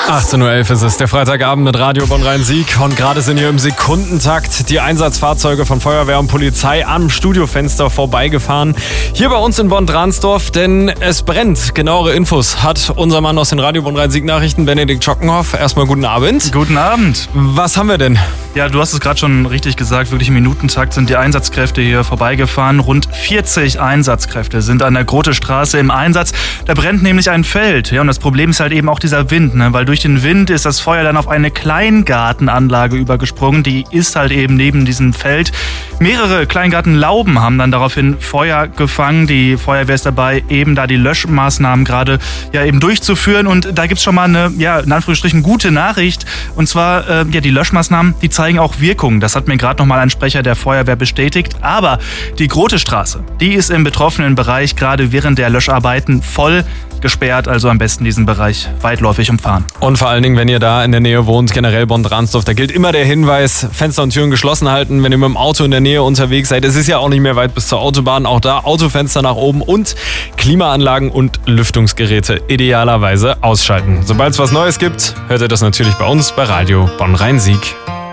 18:11 Uhr ist es, der Freitagabend mit Radio Bonn-Rhein-Sieg. Und gerade sind hier im Sekundentakt die Einsatzfahrzeuge von Feuerwehr und Polizei am Studiofenster vorbeigefahren. Hier bei uns in Bonn-Dransdorf, denn es brennt. Genauere Infos hat unser Mann aus den Radio Bonn-Rhein-Sieg-Nachrichten, Benedikt Schockenhoff. Erstmal guten Abend. Guten Abend. Was haben wir denn? Ja, du hast es gerade schon richtig gesagt, wirklich im Minutentakt sind die Einsatzkräfte hier vorbeigefahren. Rund 40 Einsatzkräfte sind an der Grote-Straße im Einsatz. Da brennt nämlich ein Feld. Ja, und das Problem ist halt eben auch dieser Wind, weil durch den Wind ist das Feuer dann auf eine Kleingartenanlage übergesprungen. Die ist halt eben neben diesem Feld. Mehrere Kleingartenlauben haben dann daraufhin Feuer gefangen. Die Feuerwehr ist dabei, eben da die Löschmaßnahmen gerade eben durchzuführen. Und da gibt's schon mal eine, in Anführungsstrichen, gute Nachricht. Und zwar, die Löschmaßnahmen, die zeigen auch Wirkung. Das hat mir gerade nochmal ein Sprecher der Feuerwehr bestätigt. Aber die Grote Straße, die ist im betroffenen Bereich gerade während der Löscharbeiten voll gesperrt, also am besten diesen Bereich weitläufig umfahren. Und vor allen Dingen, wenn ihr da in der Nähe wohnt, generell Bonn-Dransdorf, da gilt immer der Hinweis, Fenster und Türen geschlossen halten, wenn ihr mit dem Auto in der Nähe unterwegs seid. Es ist ja auch nicht mehr weit bis zur Autobahn, auch da Autofenster nach oben und Klimaanlagen und Lüftungsgeräte idealerweise ausschalten. Sobald es was Neues gibt, hört ihr das natürlich bei uns bei Radio Bonn-Rhein-Sieg.